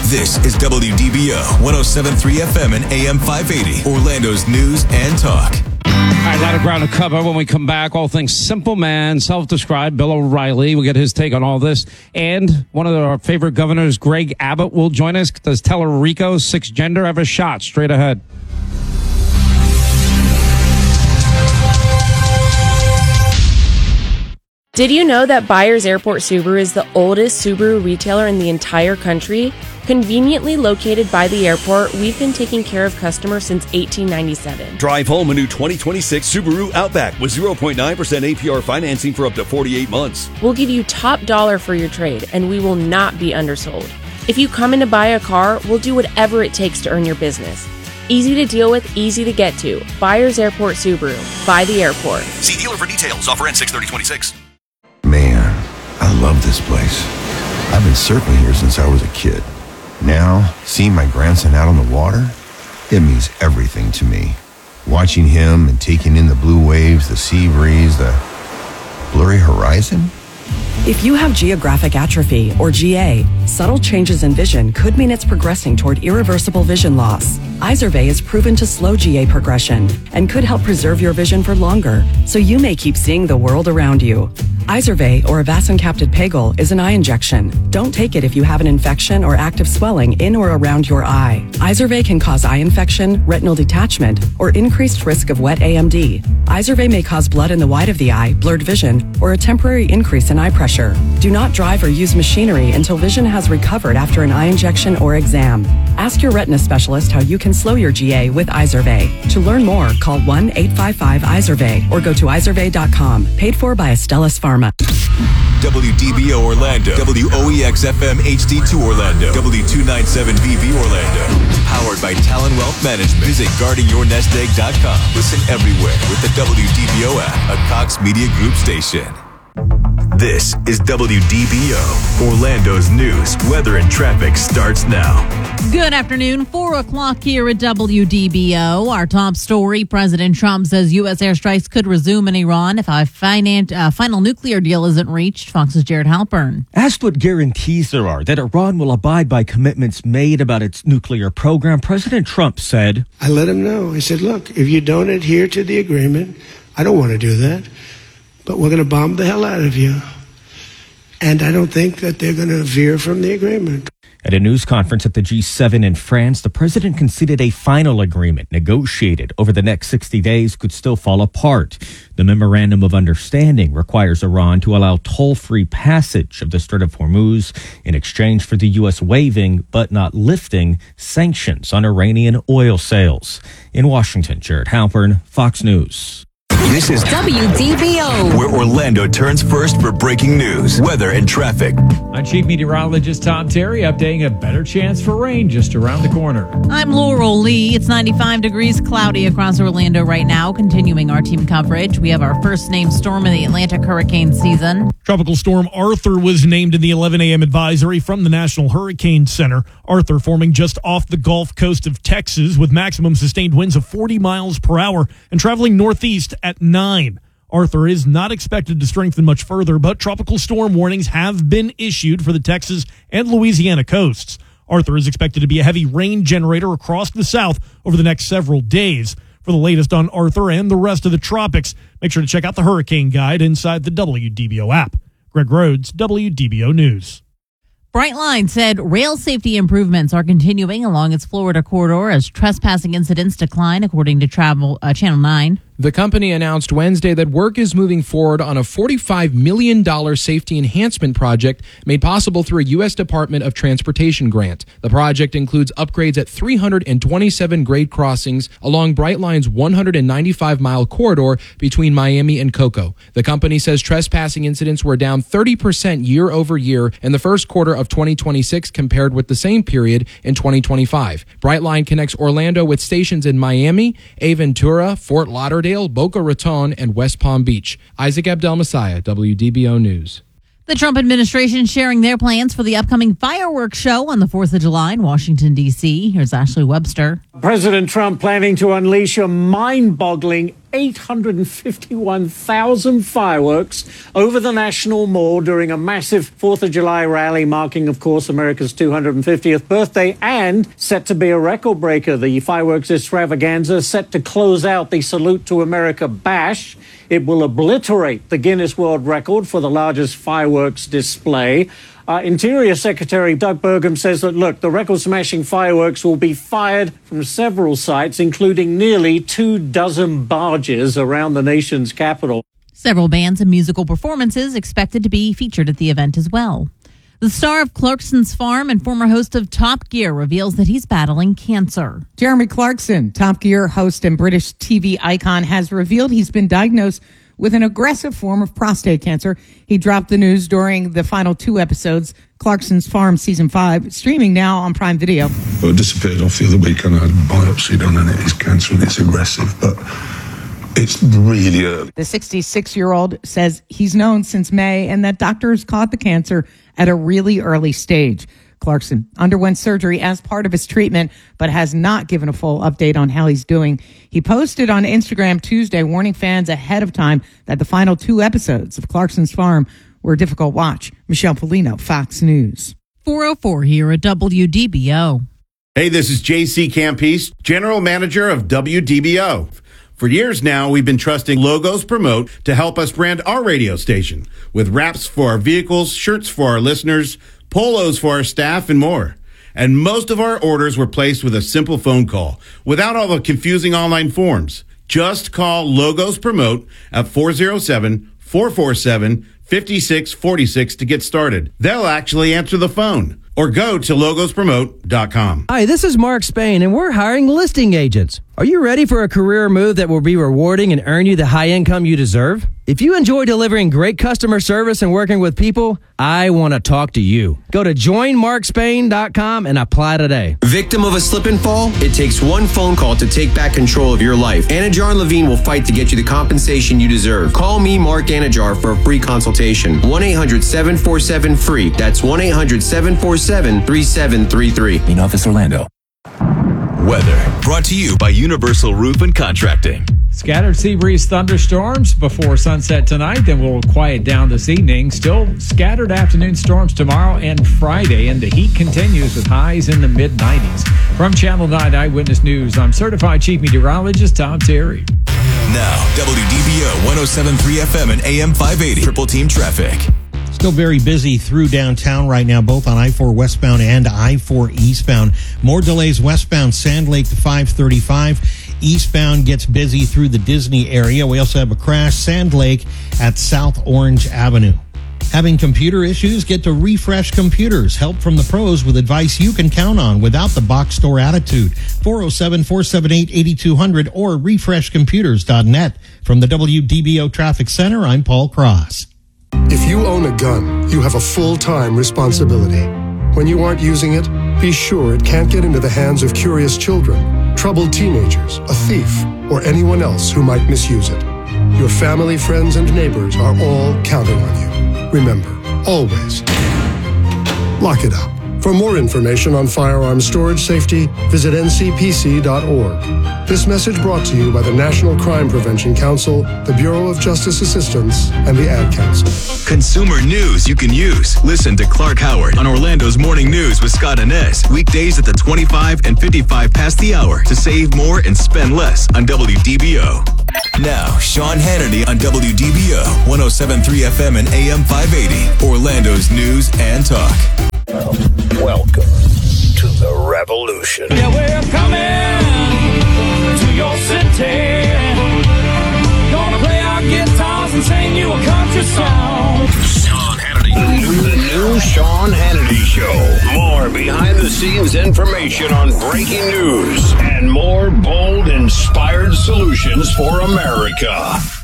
This is WDBO 107.3 FM and AM 580, Orlando's news and talk. All right, a lot of ground to cover when we come back. All things Simple Man, self-described, Bill O'Reilly. We'll get his take on all this. And one of our favorite governors, Greg Abbott, will join us. Does Tellerico's sixth gender have a shot? Straight ahead. Did you know that Byers Airport Subaru is the oldest Subaru retailer in the entire country? Conveniently located by the airport, we've been taking care of customers since 1897. Drive home a new 2026 Subaru Outback with 0.9% APR financing for up to 48 months. We'll give you top dollar for your trade, and we will not be undersold. If you come in to buy a car, we'll do whatever it takes to earn your business. Easy to deal with, easy to get to. Byers Airport Subaru. By the airport. See dealer for details. Offer ends 6/30/26. Man, I love this place. I've been surfing here since I was a kid. Now, seeing my grandson out on the water, it means everything to me. Watching him and taking in the blue waves, the sea breeze, the blurry horizon. If you have geographic atrophy, or GA, subtle changes in vision could mean it's progressing toward irreversible vision loss. Izervay is proven to slow GA progression and could help preserve your vision for longer, so you may keep seeing the world around you. Izervay, or avacincaptad pegol, is an eye injection. Don't take it if you have an infection or active swelling in or around your eye. Izervay can cause eye infection, retinal detachment, or increased risk of wet AMD. Izervay may cause blood in the white of the eye, blurred vision, or a temporary increase in eye pressure. Do not drive or use machinery until vision has recovered after an eye injection or exam. Ask your retina specialist how you can slow your GA with Izervay. To learn more, call 1-855-IZERVAY or go to izervay.com. Paid for by Astellas Pharma. WDBO Orlando, WOEX-FM HD2 Orlando, W297BV Orlando. Powered by Talon Wealth Management. Visit guardingyournestegg.com. Listen everywhere with the WDBO app, a Cox Media Group station. This is WDBO. Orlando's news, weather, and traffic starts now. Good afternoon. 4 o'clock here at WDBO. Our top story, President Trump says U.S. airstrikes could resume in Iran if a final nuclear deal isn't reached. Fox's Jared Halpern. Asked what guarantees there are that Iran will abide by commitments made about its nuclear program, President Trump said, I let him know. I said, look, if you don't adhere to the agreement, I don't want to do that, but we're going to bomb the hell out of you. And I don't think that they're going to veer from the agreement. At a news conference at the G7 in France, the president conceded a final agreement negotiated over the next 60 days could still fall apart. The memorandum of understanding requires Iran to allow toll-free passage of the Strait of Hormuz in exchange for the U.S. waiving but not lifting sanctions on Iranian oil sales. In Washington, Jared Halpern, Fox News. This is WDBO, where Orlando turns first for breaking news, weather, and traffic. I'm Chief Meteorologist Tom Terry, updating a better chance for rain just around the corner. I'm Laurel Lee. It's 95 degrees cloudy across Orlando right now. Continuing our team coverage, we have our first named storm in the Atlantic hurricane season. Tropical storm Arthur was named in the 11 a.m. advisory from the National Hurricane Center. Arthur forming just off the Gulf Coast of Texas with maximum sustained winds of 40 miles per hour and traveling northeast at 9. Arthur is not expected to strengthen much further, but tropical storm warnings have been issued for the Texas and Louisiana coasts. Arthur is expected to be a heavy rain generator across the south over the next several days. For the latest on Arthur and the rest of the tropics, make sure to check out the Hurricane Guide inside the WDBO app. Greg Rhodes, WDBO News. Brightline said rail safety improvements are continuing along its Florida corridor as trespassing incidents decline, according to Channel 9. The company announced Wednesday that work is moving forward on a $45 million safety enhancement project made possible through a U.S. Department of Transportation grant. The project includes upgrades at 327 grade crossings along Brightline's 195-mile corridor between Miami and Cocoa. The company says trespassing incidents were down 30% year over year in the first quarter of 2026 compared with the same period in 2025. Brightline connects Orlando with stations in Miami, Aventura, Fort Lauderdale, Boca Raton, and West Palm Beach. Isaac Abdel-Messiah, WDBO News. The Trump administration sharing their plans for the upcoming fireworks show on the 4th of July in Washington, D.C. Here's Ashley Webster. President Trump planning to unleash a mind-boggling 851,000 fireworks over the National Mall during a massive 4th of July rally marking, of course, America's 250th birthday, and set to be a record breaker. The fireworks extravaganza set to close out the Salute to America Bash. It will obliterate the Guinness World Record for the largest fireworks display. Interior Secretary Doug Burgum says that, look, the record-smashing fireworks will be fired from several sites, including nearly 24 barges around the nation's capital. Several bands and musical performances expected to be featured at the event as well. The star of Clarkson's Farm and former host of Top Gear reveals that he's battling cancer. Jeremy Clarkson, Top Gear host and British TV icon, has revealed he's been diagnosed with an aggressive form of prostate cancer. He dropped the news during the final 2 episodes, Clarkson's Farm Season 5, streaming now on Prime Video. Well, it disappeared off the other week and I had a biopsy done and it is cancer and it's aggressive, but it's really early. The 66-year-old says he's known since May and that doctors caught the cancer at a really early stage. Clarkson underwent surgery as part of his treatment, but has not given a full update on how he's doing. He posted on Instagram Tuesday, warning fans ahead of time that the final 2 episodes of Clarkson's Farm were a difficult watch. Michelle Polino, Fox News. 4:04 here at WDBO. Hey, this is J.C. Campese, General Manager of WDBO. For years now, we've been trusting Logos Promote to help us brand our radio station with wraps for our vehicles, shirts for our listeners, polos for our staff, and more. And most of our orders were placed with a simple phone call, without all the confusing online forms. Just call Logos Promote at 407-447-5646 to get started. They'll actually answer the phone. Or go to logospromote.com. Hi, this is Mark Spain, and we're hiring listing agents. Are you ready for a career move that will be rewarding and earn you the high income you deserve? If you enjoy delivering great customer service and working with people, I want to talk to you. Go to joinmarkspain.com and apply today. Victim of a slip and fall? It takes one phone call to take back control of your life. Anajar and Levine will fight to get you the compensation you deserve. Call me, Mark Anajar, for a free consultation. 1-800-747-FREE. That's 1-800-747-3733. In Office Orlando. Weather brought to you by Universal Roof and Contracting. Scattered sea breeze thunderstorms before sunset tonight, then we'll quiet down this evening. Still scattered afternoon storms tomorrow and Friday, and the heat continues with highs in the mid-90s. From Channel 9 Eyewitness News, I'm Certified Chief Meteorologist Tom Terry. Now, WDBO 107.3 FM and AM 580. Triple Team Traffic. Still very busy through downtown right now, both on I-4 westbound and I-4 eastbound. More delays westbound, Sand Lake to 535. Eastbound gets busy through the Disney area. We also have a crash, Sand Lake at South Orange Avenue. Having computer issues? Get to Refresh Computers. Help from the pros with advice you can count on without the box store attitude. 407-478-8200 or refreshcomputers.net. From the WDBO Traffic Center, I'm Paul Cross. If you own a gun, you have a full-time responsibility. When you aren't using it, be sure it can't get into the hands of curious children, troubled teenagers, a thief, or anyone else who might misuse it. Your family, friends, and neighbors are all counting on you. Remember, always lock it up. For more information on firearms storage safety, visit ncpc.org. This message brought to you by the National Crime Prevention Council, the Bureau of Justice Assistance, and the Ad Council. Consumer news you can use. Listen to Clark Howard on Orlando's Morning News with Scott Inez. Weekdays at the 25 and 55 past the hour to save more and spend less on WDBO. Now, Sean Hannity on WDBO 107.3 FM and AM 580. Orlando's News and Talk. Welcome to the revolution. Yeah, we're coming to your city. Gonna play our guitars and sing you a country song. Sean Hannity. The new Sean Hannity Show. More behind-the-scenes information on breaking news and more bold, inspired solutions for America.